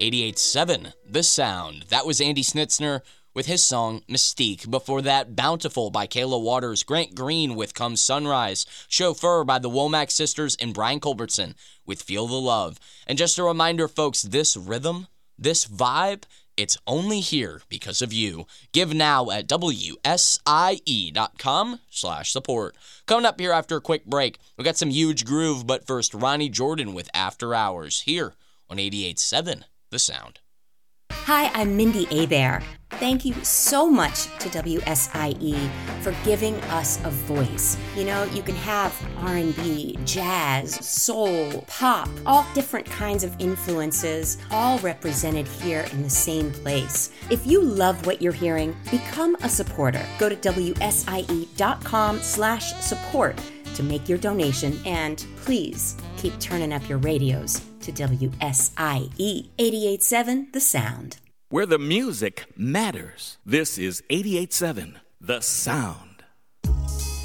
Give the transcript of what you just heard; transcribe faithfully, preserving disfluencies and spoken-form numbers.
eighty-eight point seven, The Sound. That was Andy Snitzner with his song Mystique. Before that, Bountiful by Kayla Waters, Grant Green with Come Sunrise, Chauffeur by the Womack Sisters, and Brian Culbertson with Feel the Love. And just a reminder, folks, this rhythm, this vibe, it's only here because of you. Give now at W S I E dot com slash support. Coming up here after a quick break, we got some huge groove, but first, Ronnie Jordan with After Hours here on eighty-eight point seven, The Sound. Hi, I'm Mindy Abair. Thank you so much to W S I E for giving us a voice. You know, you can have R and B, jazz, soul, pop, all different kinds of influences, all represented here in the same place. If you love what you're hearing, become a supporter. Go to W S I E dot com slash support to make your donation, and please keep turning up your radios to W S I E eighty-eight point seven The Sound. Where the music matters. This is eighty-eight point seven The Sound.